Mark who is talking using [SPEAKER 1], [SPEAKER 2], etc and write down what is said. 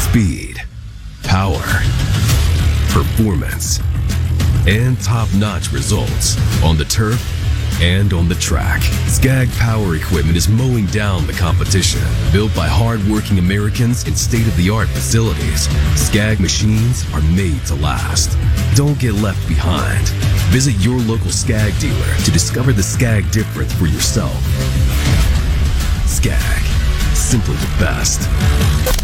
[SPEAKER 1] Speed, power, performance, and top-notch results on the turf and on the track. Skag Power Equipment is mowing down the competition. Built by hard-working Americans in state-of-the-art facilities, Skag machines are made to last. Don't get left behind. Visit your local Skag dealer to discover the Skag difference for yourself. Skag, simply the best.